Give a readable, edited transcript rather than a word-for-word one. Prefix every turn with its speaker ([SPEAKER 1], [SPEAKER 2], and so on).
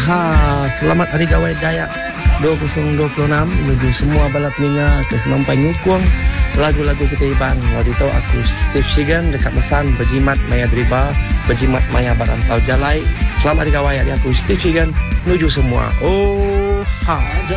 [SPEAKER 1] Selamat Hari Gawai Dayak 2026 menuju semua bala peninga ke semampai nyukung lagu-lagu ketaiban. Lalu tahu aku Steve Shigan dekat mesan berjimat maya driba, berjimat maya barantau jalai. Selamat Hari Gawai dari aku Steve Shigan menuju semua.